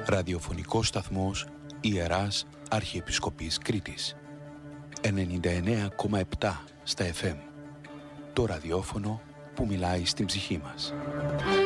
Ραδιοφωνικός σταθμός Ιεράς Αρχιεπισκοπής Κρήτης. 99,7 στα FM. Το ραδιόφωνο που μιλάει στην ψυχή μας.